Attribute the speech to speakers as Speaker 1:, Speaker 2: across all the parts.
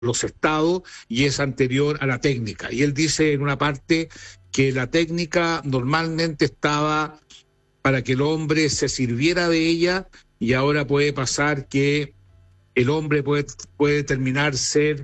Speaker 1: los estados y es anterior a la técnica. Y él dice en una parte que la técnica normalmente estaba para que el hombre se sirviera de ella y ahora puede pasar que el hombre puede terminar ser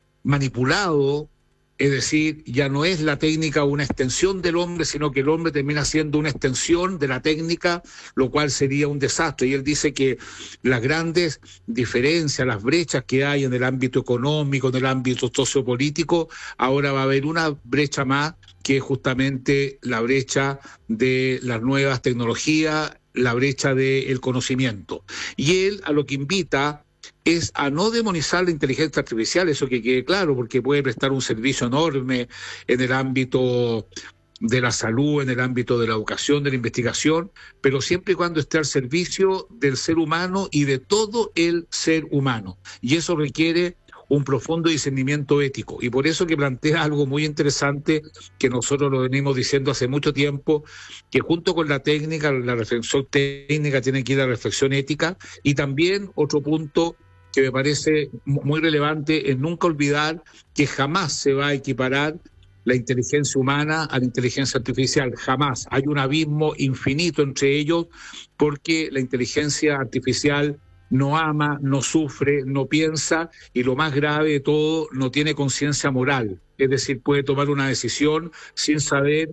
Speaker 1: manipulado, es decir, ya no es la técnica una extensión del hombre, sino que el hombre termina siendo una extensión de la técnica, lo cual sería un desastre. Y él dice que las grandes diferencias, las brechas que hay en el ámbito económico, en el ámbito sociopolítico, ahora va a haber una brecha más, que es justamente la brecha de las nuevas tecnologías, la brecha del conocimiento. Y él a lo que invita es a no demonizar la inteligencia artificial, eso que quede claro, porque puede prestar un servicio enorme en el ámbito de la salud, en el ámbito de la educación, de la investigación, pero siempre y cuando esté al servicio del ser humano y de todo el ser humano. Y eso requiere un profundo discernimiento ético. Y por eso que plantea algo muy interesante que nosotros lo venimos diciendo hace mucho tiempo, que junto con la técnica, la reflexión técnica, tiene que ir a la reflexión ética. Y también otro punto que me parece muy relevante es nunca olvidar que jamás se va a equiparar la inteligencia humana a la inteligencia artificial, jamás. Hay un abismo infinito entre ellos porque la inteligencia artificial no ama, no sufre, no piensa y lo más grave de todo, no tiene conciencia moral. Es decir, puede tomar una decisión sin saber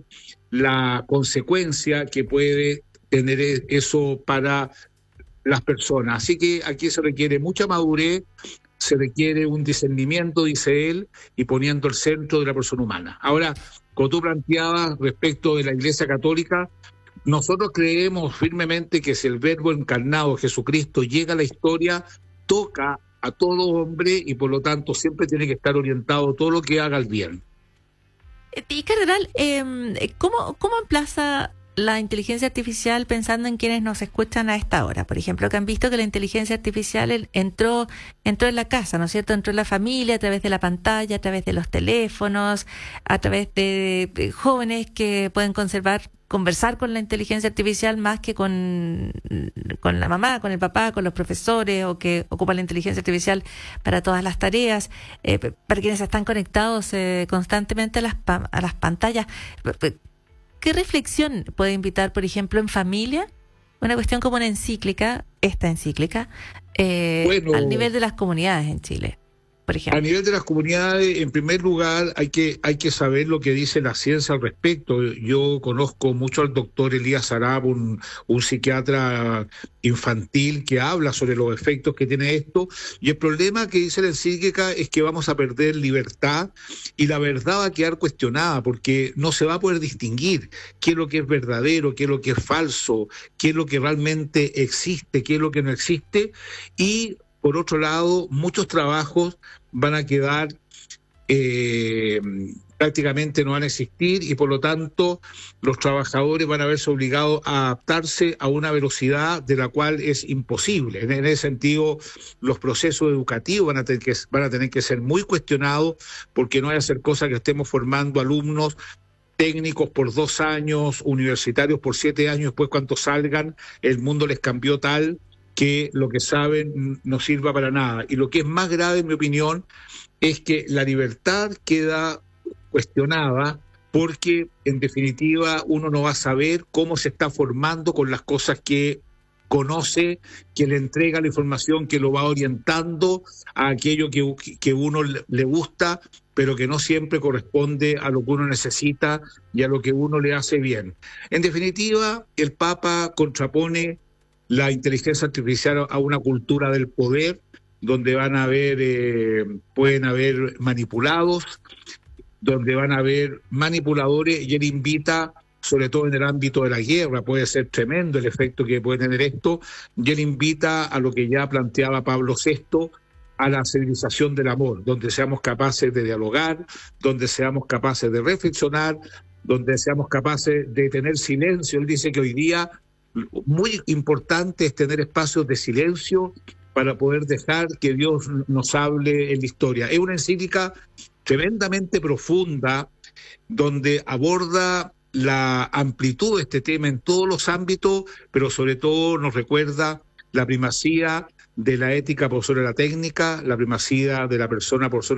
Speaker 1: la consecuencia que puede tener eso para las personas. Así que aquí se requiere mucha madurez, se requiere un discernimiento, dice él, y poniendo el centro de la persona humana. Ahora, como tú planteabas respecto de la Iglesia Católica, nosotros creemos firmemente que si el Verbo encarnado, Jesucristo, llega a la historia, toca a todo hombre y por lo tanto siempre tiene que estar orientado todo lo que haga al bien.
Speaker 2: Y Cardenal, ¿cómo emplaza la inteligencia artificial pensando en quienes nos escuchan a esta hora? Por ejemplo, que han visto que la inteligencia artificial entró en la casa, ¿no es cierto? Entró en la familia a través de la pantalla, a través de los teléfonos, a través de jóvenes que pueden conversar con la inteligencia artificial más que con la mamá, con el papá, con los profesores, o que ocupan la inteligencia artificial para todas las tareas, para quienes están conectados constantemente a las pantallas. ¿Qué reflexión puede invitar, por ejemplo, en familia? Una cuestión como una encíclica, esta encíclica, al nivel de las comunidades en Chile, por ejemplo.
Speaker 1: A nivel de las comunidades, en primer lugar, hay que saber lo que dice la ciencia al respecto. Yo conozco mucho al doctor Elías Arab, un psiquiatra infantil que habla sobre los efectos que tiene esto, y el problema que dice la encíclica es que vamos a perder libertad y la verdad va a quedar cuestionada porque no se va a poder distinguir qué es lo que es verdadero, qué es lo que es falso, qué es lo que realmente existe, qué es lo que no existe. Y por otro lado, muchos trabajos van a quedar, prácticamente no van a existir y por lo tanto los trabajadores van a verse obligados a adaptarse a una velocidad de la cual es imposible. En ese sentido, los procesos educativos van a tener que ser muy cuestionados porque no hay que hacer cosas que estemos formando alumnos técnicos por 2 años, universitarios por 7 años, después cuando salgan el mundo les cambió tal que lo que saben no sirva para nada. Y lo que es más grave, en mi opinión, es que la libertad queda cuestionada porque, en definitiva, uno no va a saber cómo se está formando con las cosas que conoce, que le entrega la información, que lo va orientando a aquello que uno le gusta, pero que no siempre corresponde a lo que uno necesita y a lo que uno le hace bien. En definitiva, el Papa contrapone la inteligencia artificial a una cultura del poder, donde pueden haber manipulados, donde van a haber manipuladores, y él invita, sobre todo en el ámbito de la guerra, puede ser tremendo el efecto que puede tener esto, y él invita a lo que ya planteaba Pablo VI, a la civilización del amor, donde seamos capaces de dialogar, donde seamos capaces de reflexionar, donde seamos capaces de tener silencio. Él dice que hoy día muy importante es tener espacios de silencio para poder dejar que Dios nos hable en la historia. Es una encíclica tremendamente profunda donde aborda la amplitud de este tema en todos los ámbitos, pero sobre todo nos recuerda la primacía de la ética por sobre la técnica, la primacía de la persona por sobre